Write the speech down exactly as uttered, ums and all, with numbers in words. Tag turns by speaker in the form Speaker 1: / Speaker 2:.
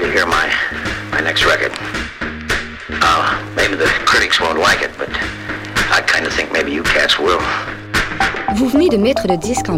Speaker 1: to hear my, my next record. Uh, maybe the critics won't like it, but I kind of think maybe you cats will.
Speaker 2: Vous venez de mettre le disque en